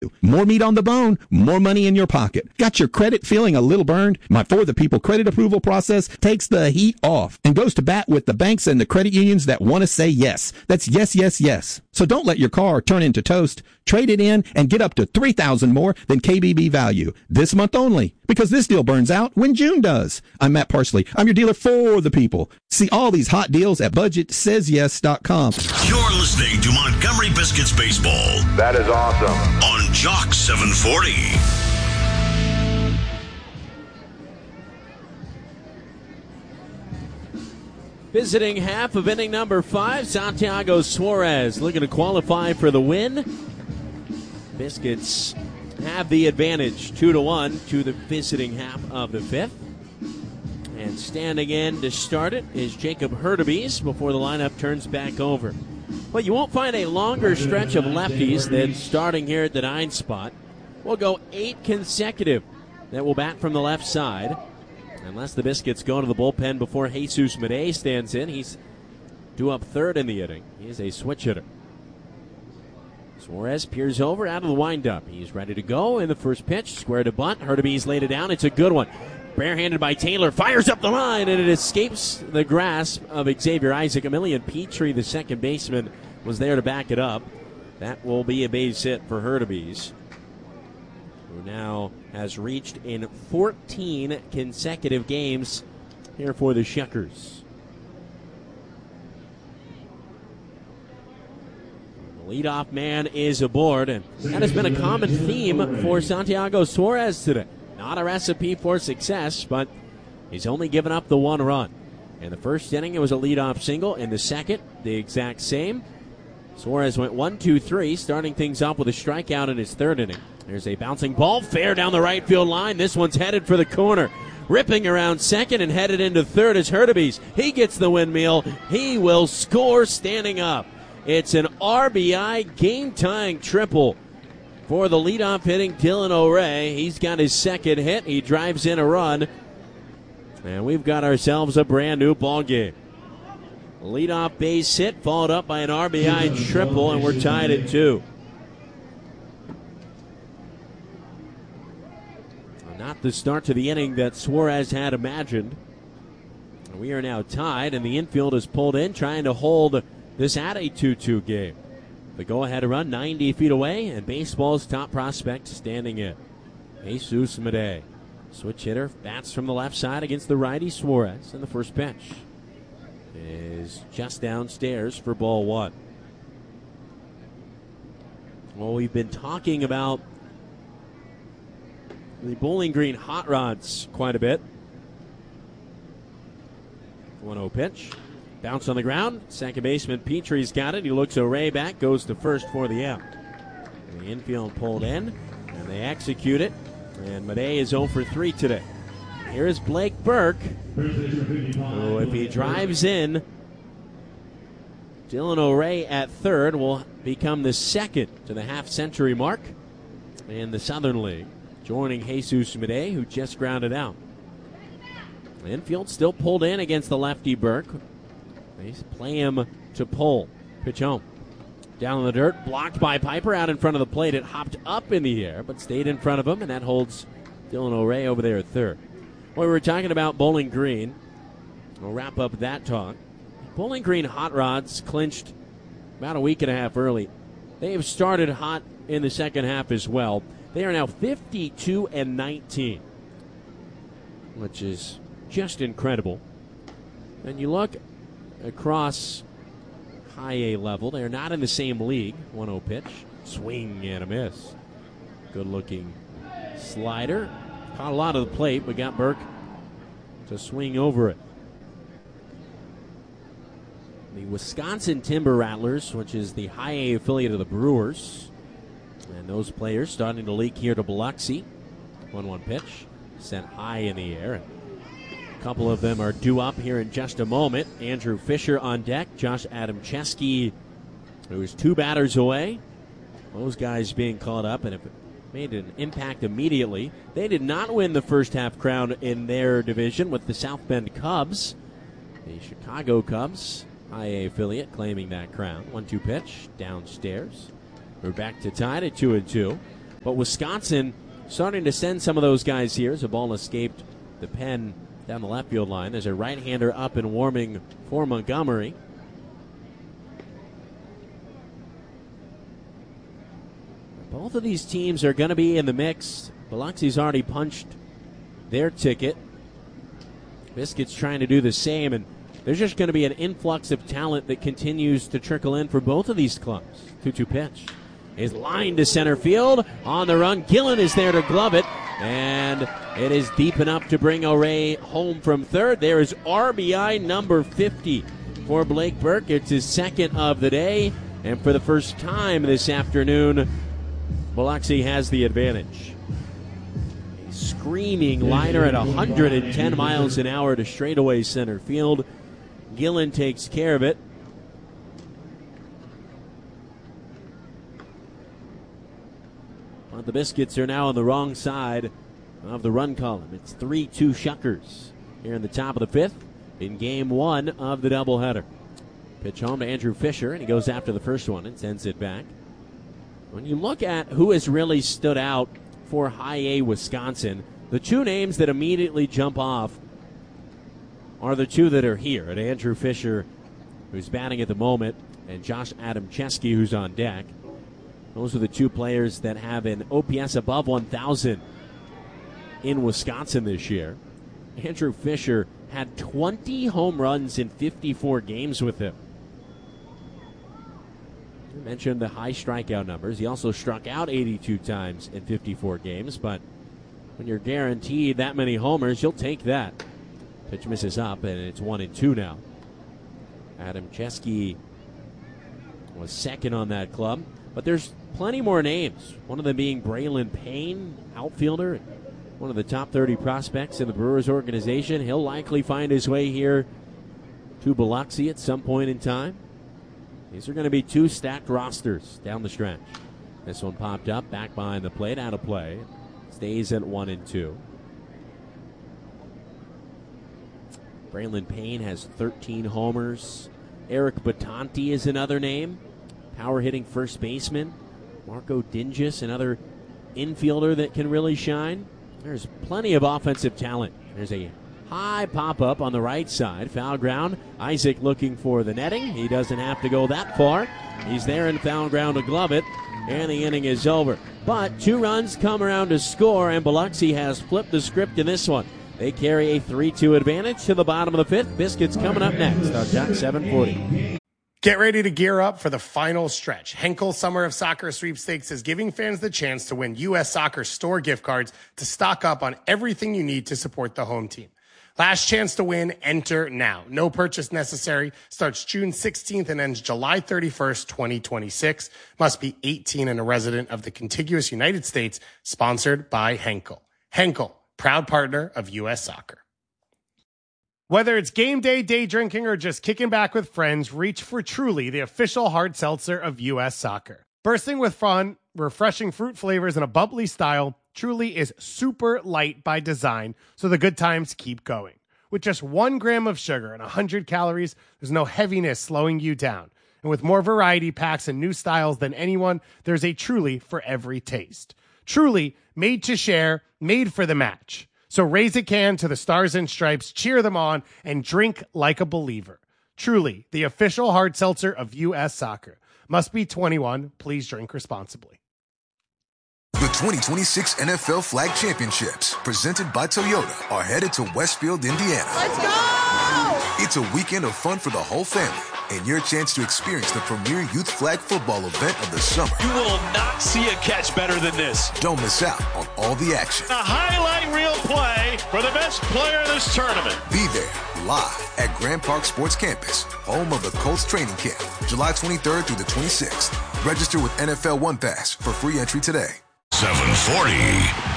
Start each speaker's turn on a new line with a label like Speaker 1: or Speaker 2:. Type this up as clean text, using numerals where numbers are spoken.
Speaker 1: More meat on the bone, more money in your pocket. Got your credit feeling a little burned? My For the People credit approval process takes the heat off and goes to bat with the banks and the credit unions that want to say yes. That's yes, yes, yes. So don't let your car turn into toast. Trade it in and get up to $3,000 more than KBB value this month only, because this deal burns out when June does. I'm Matt Parsley. I'm your dealer for the people. See all these hot deals at budgetsays.yes.com.
Speaker 2: You're listening to Montgomery Biscuits Baseball.
Speaker 3: That is awesome.
Speaker 2: On Jock 740.
Speaker 4: Visiting half of inning number 5, Santiago Suarez looking to qualify for the win. Biscuits have the advantage 2-1 to the visiting half of the 5th. And standing in to start it is Jacob Hurtubise before the lineup turns back over. But you won't find a longer stretch of lefties than starting here at the 9 spot. We'll go 8 consecutive that will bat from the left side. Unless the Biscuits go to the bullpen before Jesus Medey stands in. He's due up third in the inning. He is a switch hitter. Suarez peers over out of the windup. He's ready to go in the first pitch. Square to bunt. Hurtubise laid it down. It's a good one. Barehanded by Taylor. Fires up the line, and it escapes the grasp of Xavier Isaac. Emilian Petrie, the second baseman, was there to back it up. That will be a base hit for Hurtubise, who now has reached in 14 consecutive games here for the Shuckers. The leadoff man is aboard, and that has been a common theme for Santiago Suarez today. Not a recipe for success, but he's only given up the 1 run. In the first inning, it was a leadoff single. In the second, the exact same. Suarez went 1-2-3, starting things off with a strikeout in his third inning. There's a bouncing ball, fair down the right field line. This one's headed for the corner. Ripping around second and headed into third is Hurtubise. He gets the windmill. He will score standing up. It's an RBI game-tying triple for the leadoff hitting Dylan O'Ray. He's got his second hit. He drives in a run. And we've got ourselves a brand new ball game. Leadoff base hit, followed up by an RBI triple, and we're tied at 2. Not the start to the inning that Suarez had imagined. We are now tied, and the infield is pulled in, trying to hold this at a 2-2 game. The go-ahead run 90 feet away, and baseball's top prospect standing in. Jesus Medey. Switch hitter, bats from the left side against the righty Suarez, and the first pitch is just downstairs for ball 1. Well, we've been talking about the Bowling Green Hot Rods quite a bit. 1-0 pitch. Bounce on the ground. Second baseman Petrie's got it. He looks O'Ray back, goes to first for the out. And the infield pulled in, and they execute it. And Medey is 0 for 3 today. Here is Blake Burke, who, if he drives in, Dylan O'Ray at third will become the second to the half-century mark in the Southern League, joining Jesus Medey, who just grounded out. The infield still pulled in against the lefty Burke. They play him to pull. Pitch home. Down in the dirt, blocked by Piper out in front of the plate. It hopped up in the air, but stayed in front of him, and that holds Dylan O'Ray over there at third. Well, we were talking about Bowling Green. We'll wrap up that talk. Bowling Green Hot Rods clinched about a week and a half early. They have started hot in the second half as well. They are now 52-19, which is just incredible. And you look across high A level, they're not in the same league. 1-0 pitch, swing and a miss. Good looking slider. Caught a lot of the plate, but got Burke to swing over it. The Wisconsin Timber Rattlers, which is the high A affiliate of the Brewers, and those players starting to leak here to Biloxi. 1-1 pitch, sent high in the air. A couple of them are due up here in just a moment. Andrew Fisher on deck, Josh Adamczewski, who is 2 batters away. Those guys being called up, and if it made an impact immediately. They did not win the first half crown in their division with the South Bend Cubs. The Chicago Cubs, high A affiliate, claiming that crown. 1-2 pitch, downstairs. We're back to tied at 2-2. But Wisconsin starting to send some of those guys here as the ball escaped the pen down the left field line. There's a right-hander up and warming for Montgomery. Both of these teams are going to be in the mix. Biloxi's already punched their ticket. Biscuits trying to do the same, and there's just going to be an influx of talent that continues to trickle in for both of these clubs. 2-2 pitch is lined to center field. On the run, Gillen is there to glove it, and it is deep enough to bring O'Reilly home from third. There is RBI number 50 for Blake Burke. It's his second of the day, and for the first time this afternoon, Biloxi has the advantage. A screaming liner at 110 miles an hour to straightaway center field. Gillen takes care of it. But the Biscuits are now on the wrong side of the run column. It's 3-2 Shuckers here in the top of the fifth in game one of the doubleheader. Pitch home to Andrew Fisher, and he goes after the first one and sends it back. When you look at who has really stood out for High A Wisconsin, the two names that immediately jump off are the two that are here, and Andrew Fisher, who's batting at the moment, and Josh Adamczewski, who's on deck. Those are the two players that have an OPS above 1,000 in Wisconsin this year. Andrew Fisher had 20 home runs in 54 games with him. I mentioned the high strikeout numbers. He also struck out 82 times in 54 games, but when you're guaranteed that many homers, you'll take that. Pitch misses up, and it's 1-2 now. Adamczewski was second on that club, but there's plenty more names. One of them being Braylon Payne, outfielder, one of the top 30 prospects in the Brewers organization. He'll likely find his way here to Biloxi at some point in time. These are going to be two stacked rosters down the stretch. This one popped up, back behind the plate, out of play. Stays at 1-2. Braylon Payne has 13 homers. Eric Batanti is another name. Power hitting first baseman. Marco Dingus, another infielder that can really shine. There's plenty of offensive talent. There's a high pop-up on the right side. Foul ground. Isaac looking for the netting. He doesn't have to go that far. He's there in foul ground to glove it, and the inning is over. But 2 runs come around to score, and Biloxi has flipped the script in this one. They carry a 3-2 advantage to the bottom of the fifth. Biscuits coming up next on Jock 740.
Speaker 3: Get ready to gear up for the final stretch. Henkel Summer of Soccer Sweepstakes is giving fans the chance to win U.S. Soccer store gift cards to stock up on everything you need to support the home team. Last chance to win, enter now. No purchase necessary. Starts June 16th and ends July 31st, 2026. Must be 18 and a resident of the contiguous United States. Sponsored by Henkel. Henkel, proud partner of U.S. Soccer. Whether it's game day, day drinking, or just kicking back with friends, reach for Truly, the official hard seltzer of U.S. Soccer. Bursting with fun, refreshing fruit flavors, and a bubbly style, Truly is super light by design, so the good times keep going. With just 1 gram of sugar and 100 calories, there's no heaviness slowing you down. And with more variety packs and new styles than anyone, there's a Truly for every taste. Truly, made to share, made for the match. So raise a can to the Stars and Stripes, cheer them on, and drink like a believer. Truly, the official hard seltzer of U.S. Soccer. Must be 21. Please drink responsibly.
Speaker 5: The 2026 NFL Flag Championships, presented by Toyota, are headed to Westfield, Indiana.
Speaker 6: Let's go!
Speaker 5: It's a weekend of fun for the whole family, and your chance to experience the premier youth flag football event of the summer.
Speaker 6: You will not see a catch better than this.
Speaker 5: Don't miss out on all the action.
Speaker 6: A highlight reel play for the best player in this tournament.
Speaker 5: Be there, live at Grand Park Sports Campus, home of the Colts training camp, July 23rd through the 26th. Register with NFL One Pass for free entry today.
Speaker 2: 740.